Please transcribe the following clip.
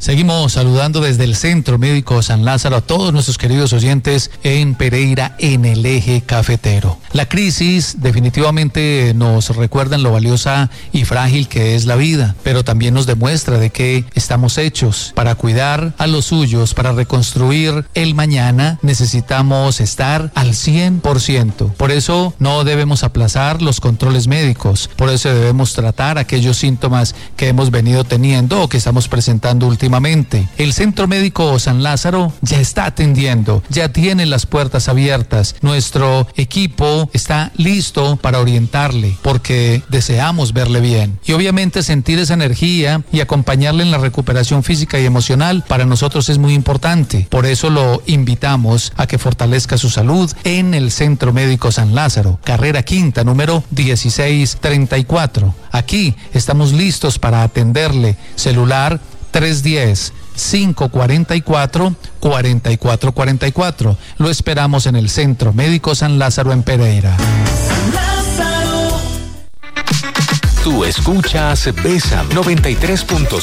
Seguimos saludando desde el Centro Médico San Lázaro a todos nuestros queridos oyentes en Pereira, en el eje cafetero. La crisis definitivamente nos recuerda en lo valiosa y frágil que es la vida, pero también nos demuestra de que estamos hechos para cuidar a los suyos, para reconstruir el mañana. Necesitamos estar al 100%. Por eso no debemos aplazar los controles médicos, por eso debemos tratar aquellos síntomas que hemos venido teniendo o que estamos presentando últimamente. El Centro Médico San Lázaro ya está atendiendo, ya tiene las puertas abiertas. Nuestro equipo está listo para orientarle porque deseamos verle bien. Y obviamente sentir esa energía y acompañarle en la recuperación física y emocional para nosotros es muy importante. Por eso lo invitamos a que fortalezca su salud en el Centro Médico San Lázaro, carrera quinta, número 1634. Aquí estamos listos para atenderle. Celular 310-544-4444. Lo esperamos en el Centro Médico San Lázaro en Pereira. Tú escuchas Bésame 93.5.